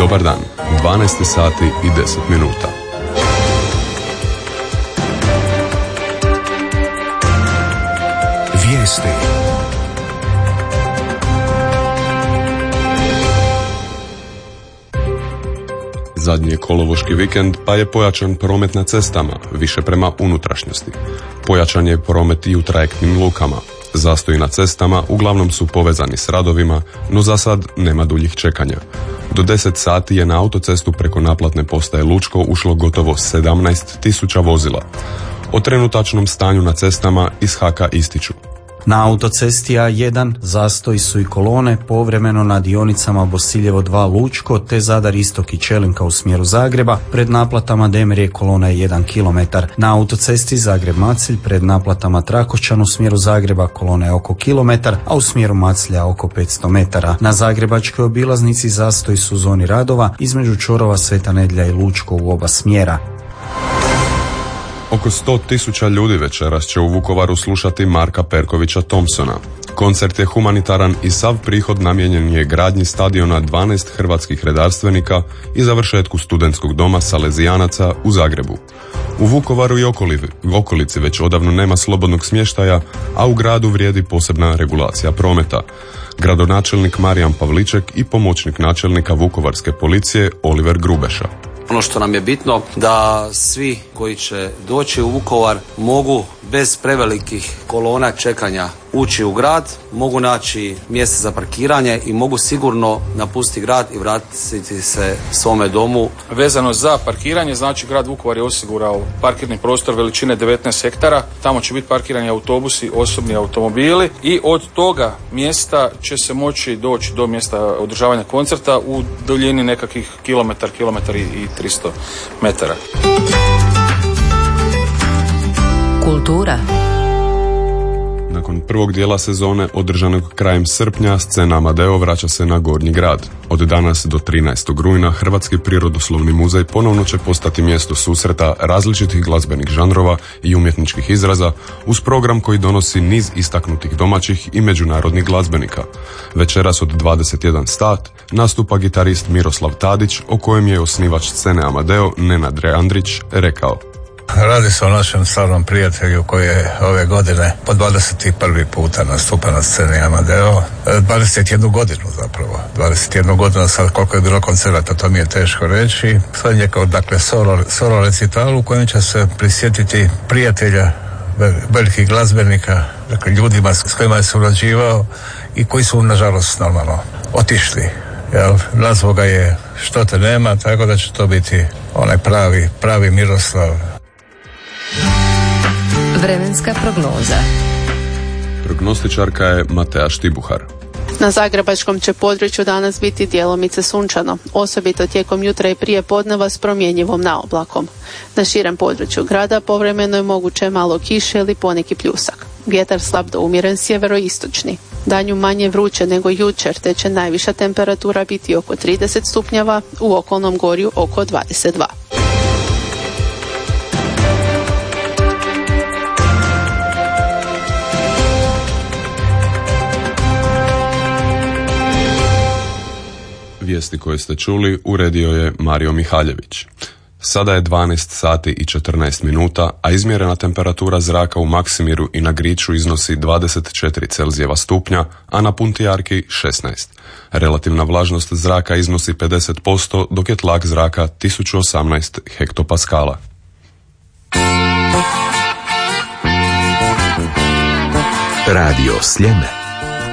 Dobar dan, 12 sati i 10 minuta. Vijesti. Zadnji je kolovoški vikend, pa je pojačan promet na cestama, više prema unutrašnjosti. Pojačan je promet i u trajektnim lukama. Zastoji na cestama uglavnom su povezani s radovima, no za sad nema duljih čekanja. Do 10 sati je na autocestu preko naplatne postaje Lučko ušlo gotovo 17.000 vozila. O trenutačnom stanju na cestama iz HAK-a ističu. Na autocesti A1 zastoji su i kolone povremeno na dionicama Bosiljevo 2 Lučko te Zadar Istok i Čelinka u smjeru Zagreba. Pred naplatama Demirje kolona je 1 km. Na autocesti Zagreb-Macilj pred naplatama Trakošćan u smjeru Zagreba kolona je oko kilometar, a u smjeru Maclja oko 500 metara. Na zagrebačkoj obilaznici zastoji su u zoni radova između čvorova Sveta Nedjelja i Lučko u oba smjera. Oko 100.000 ljudi večeras će u Vukovaru slušati Marka Perkovića Thompsona. Koncert je humanitaran i sav prihod namijenjen je gradnji stadiona 12 hrvatskih redarstvenika i završetku studentskog doma Salezijanaca u Zagrebu. U Vukovaru i okolici već odavno nema slobodnog smještaja, a u gradu vrijedi posebna regulacija prometa. Gradonačelnik Marijan Pavliček i pomoćnik načelnika Vukovarske policije Oliver Grubeša. Ono što nam je bitno da svi koji će doći u Vukovar mogu bez prevelikih kolona čekanja ući u grad, mogu naći mjesto za parkiranje i mogu sigurno napustiti grad i vratiti se svome domu. Vezano za parkiranje, znači grad Vukovar je osigurao parkirni prostor veličine 19 hektara. Tamo će biti parkirani autobusi, osobni automobili i od toga mjesta će se moći doći do mjesta održavanja koncerta u duljini nekakvih kilometar i 300 metara. Kultura. Nakon prvog dijela sezone održanog krajem srpnja, scena Amadeo vraća se na Gornji grad. Od danas do 13. rujna Hrvatski prirodoslovni muzej ponovno će postati mjesto susreta različitih glazbenih žanrova i umjetničkih izraza uz program koji donosi niz istaknutih domaćih i međunarodnih glazbenika. Večeras od 21 sat nastupa gitarist Miroslav Tadić, o kojem je osnivač scene Amadeo Nenad Andrić rekao: Radi se o našem stvarnom prijatelju koji je ove godine po 21. puta nastupa na sceni Amadeo. 21 godinu zapravo. 21 godinu sad koliko je bilo koncerata, to mi je teško reći. Sad je kao dakle solo recital u kojem će se prisjetiti prijatelja velikih glazbenika, dakle ljudima s kojima je surađivao i koji su nažalost normalno otišli. Nazvao ga je Što te nema, tako da će to biti onaj pravi Miroslav. Vremenska prognoza. Prognostičarka je Matea Štibuhar. Na zagrebačkom će području danas biti djelomice sunčano, osobito tijekom jutra i prije podneva s promjenjivom naoblakom. Na širem području grada povremeno je moguće malo kiše ili poneki pljusak. Vjetar slab do umjeren sjeveroistočni. Danju manje vruće nego jučer, te će najviša temperatura biti oko 30 stupnjeva, u okolnom gorju oko 22. Vijesti koje ste čuli uredio je Mario Mihaljević. Sada je 12 sati i 14 minuta, a izmjerena temperatura zraka u Maksimiru i na Griču iznosi 24 Celzijeva stupnja, a na Puntijarki 16. Relativna vlažnost zraka iznosi 50%, dok je tlak zraka 1018 hektopaskala. Radio Sljeme.